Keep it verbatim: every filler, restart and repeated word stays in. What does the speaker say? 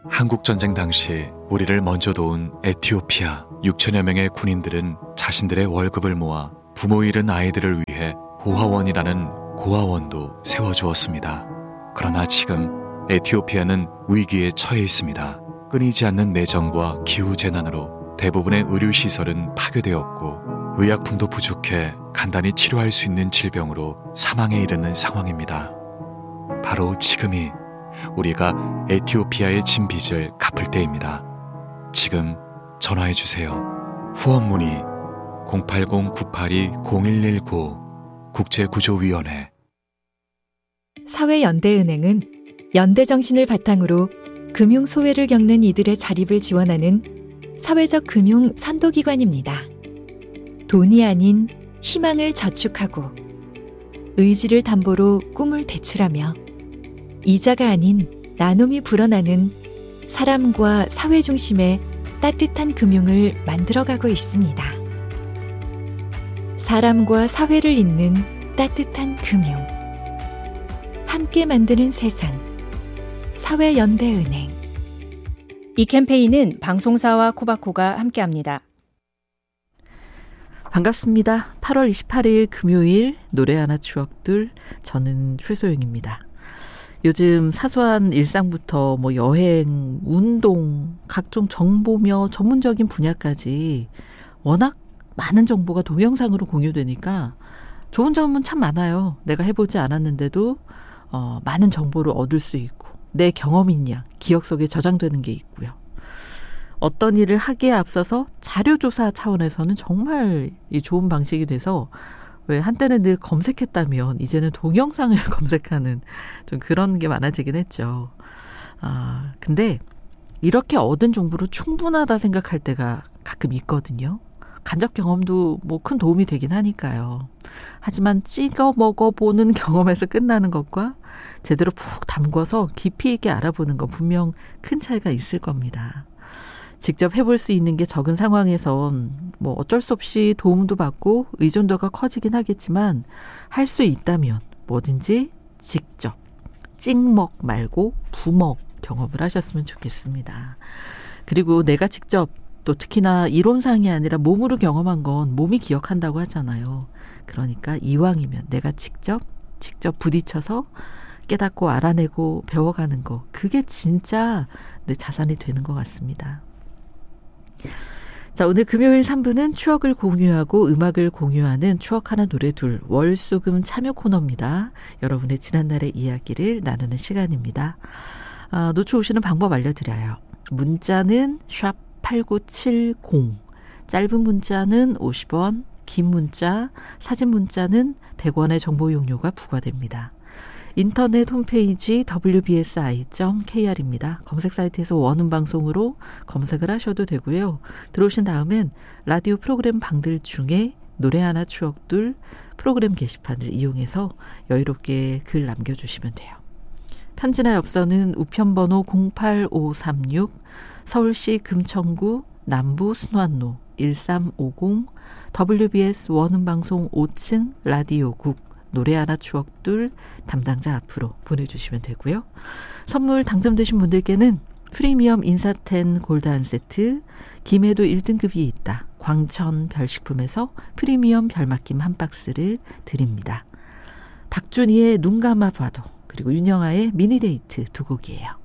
한국전쟁 당시 우리를 먼저 도운 에티오피아 육천여 명의 군인들은 자신들의 월급을 모아 부모 잃은 아이들을 위해 고아원이라는 고아원도 세워주었습니다. 그러나 지금 에티오피아는 위기에 처해 있습니다. 끊이지 않는 내전과 기후재난으로 대부분의 의료시설은 파괴되었고 의약품도 부족해 간단히 치료할 수 있는 질병으로 사망에 이르는 상황입니다. 바로 지금이 우리가 에티오피아의 진 빚을 갚을 때입니다. 지금 전화해주세요. 후원 문의 공팔공 구팔이 공일일구 국제구조위원회. 사회연대은행은 연대정신을 바탕으로 금융 소외를 겪는 이들의 자립을 지원하는 사회적 금융 선도기관입니다. 돈이 아닌 희망을 저축하고 의지를 담보로 꿈을 대출하며 이자가 아닌 나눔이 불어나는 사람과 사회 중심의 따뜻한 금융을 만들어가고 있습니다. 사람과 사회를 잇는 따뜻한 금융. 함께 만드는 세상. 사회연대은행. 이 캠페인은 방송사와 코바코가 함께합니다. 반갑습니다. 팔월 이십팔일 금요일 노래하나 추억들, 저는 최소영입니다. 요즘 사소한 일상부터 뭐 여행, 운동, 각종 정보며 전문적인 분야까지 워낙 많은 정보가 동영상으로 공유되니까 좋은 점은 참 많아요. 내가 해보지 않았는데도 어, 많은 정보를 얻을 수 있고 내 경험인 양 기억 속에 저장되는 게 있고요. 어떤 일을 하기에 앞서서 자료조사 차원에서는 정말 이 좋은 방식이 돼서 왜 한때는 늘 검색했다면 이제는 동영상을 검색하는 좀 그런 게 많아지긴 했죠. 아, 근데 이렇게 얻은 정보로 충분하다 생각할 때가 가끔 있거든요. 간접 경험도 뭐 큰 도움이 되긴 하니까요. 하지만 찍어 먹어보는 경험에서 끝나는 것과 제대로 푹 담궈서 깊이 있게 알아보는 건 분명 큰 차이가 있을 겁니다. 직접 해볼 수 있는 게 적은 상황에선 뭐 어쩔 수 없이 도움도 받고 의존도가 커지긴 하겠지만 할 수 있다면 뭐든지 직접 찍먹 말고 부먹 경험을 하셨으면 좋겠습니다. 그리고 내가 직접 또 특히나 이론상이 아니라 몸으로 경험한 건 몸이 기억한다고 하잖아요. 그러니까 이왕이면 내가 직접 직접 부딪혀서 깨닫고 알아내고 배워가는 거, 그게 진짜 내 자산이 되는 것 같습니다. 자, 오늘 금요일 삼 부는 추억을 공유하고 음악을 공유하는 추억 하나 노래 둘 월수금 참여 코너입니다. 여러분의 지난날의 이야기를 나누는 시간입니다. 아, 노출 오시는 방법 알려드려요. 문자는 샵 팔구칠공, 짧은 문자는 오십 원, 긴 문자, 사진 문자는 백 원의 정보 이용료가 부과됩니다. 인터넷 홈페이지 더블유비에스아이 닷 케이알입니다. 검색 사이트에서 원음 방송으로 검색을 하셔도 되고요. 들어오신 다음엔 라디오 프로그램 방들 중에 노래하나 추억들 프로그램 게시판을 이용해서 여유롭게 글 남겨주시면 돼요. 편지나 엽서는 우편번호 공팔오삼육 서울시 금천구 남부 순환로 일삼오공 더블유비에스 원음방송 오 층 라디오국 노래하나 추억들 담당자 앞으로 보내주시면 되고요. 선물 당첨되신 분들께는 프리미엄 인사텐 골드 한 세트, 김해도 일 등급이 있다 광천 별식품에서 프리미엄 별맛김 한 박스를 드립니다. 박준희의 눈 감아 봐도, 그리고 윤영아의 미니데이트 두 곡이에요.